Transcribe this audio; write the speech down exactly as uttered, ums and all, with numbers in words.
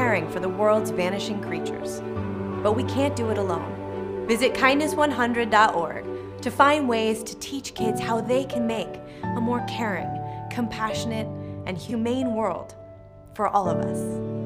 caring for the world's vanishing creatures. But we can't do it alone. Visit kindness one hundred dot org to find ways to teach kids how they can make a more caring, compassionate, and humane world for all of us.